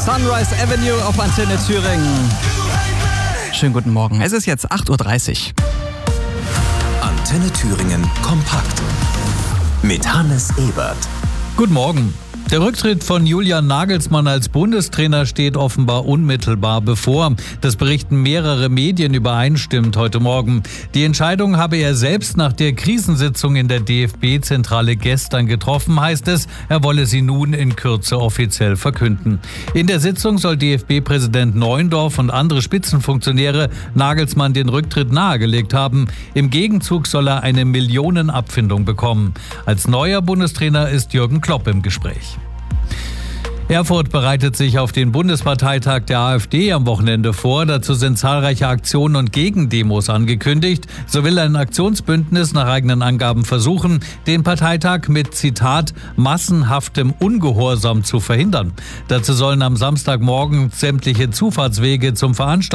Sunrise Avenue auf Antenne Thüringen. Schönen guten Morgen. Es ist jetzt 8.30 Uhr. Antenne Thüringen kompakt. Mit Hannes Ebert. Guten Morgen. Der Rücktritt von Julian Nagelsmann als Bundestrainer steht offenbar unmittelbar bevor. Das berichten mehrere Medien übereinstimmend heute Morgen. Die Entscheidung habe er selbst nach der Krisensitzung in der DFB-Zentrale gestern getroffen, heißt es. Er wolle sie nun in Kürze offiziell verkünden. In der Sitzung soll DFB-Präsident Neuendorf und andere Spitzenfunktionäre Nagelsmann den Rücktritt nahegelegt haben. Im Gegenzug soll er eine Millionenabfindung bekommen. Als neuer Bundestrainer ist Jürgen Klopp im Gespräch. Erfurt bereitet sich auf den Bundesparteitag der AfD am Wochenende vor. Dazu sind zahlreiche Aktionen und Gegendemos angekündigt. So will ein Aktionsbündnis nach eigenen Angaben versuchen, den Parteitag mit, Zitat, massenhaftem Ungehorsam zu verhindern. Dazu sollen am Samstagmorgen sämtliche Zufahrtswege zum Veranstaltungsort